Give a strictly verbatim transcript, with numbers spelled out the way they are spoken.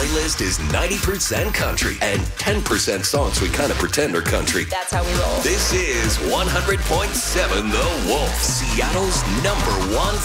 playlist is ninety percent country and ten percent songs we kind of pretend are country. That's how we roll. This is one hundred point seven The Wolf, Seattle's number one